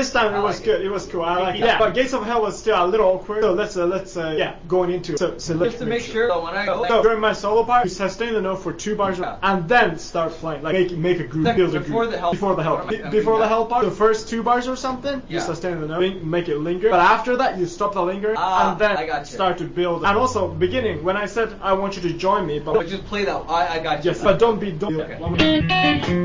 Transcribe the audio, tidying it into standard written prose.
this time it was good. It was cool. I like it. Yeah, but Gates of Hell was still a little awkward. So let's going into it. So just to make sure. So when I go, during my solo part, you sustain the note for 2 bars and then start playing. Like make a group, build a group. Before the hell part, the first 2 bars or something, you sustain the note, make it linger. But after that, you stop the lingering and then start to build. And also beginning when I said I want you to join me, but just play that. I got you. Yes, but don't. Okay.